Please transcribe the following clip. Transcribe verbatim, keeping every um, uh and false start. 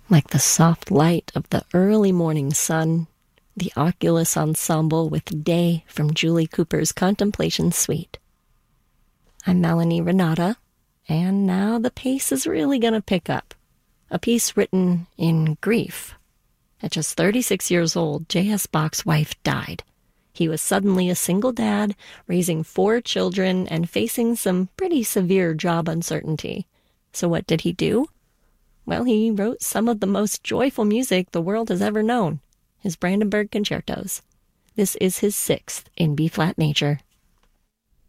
Like the soft light of the early morning sun, the Oculus Ensemble with Day from Julie Cooper's Contemplation Suite. I'm Melanie Renata, and now the pace is really going to pick up. A piece written in grief. At just thirty-six years old, J S. Bach's wife died. He was suddenly a single dad, raising four children and facing some pretty severe job uncertainty. So what did he do? Well, he wrote some of the most joyful music the world has ever known, his Brandenburg Concertos. This is his sixth in B-flat major.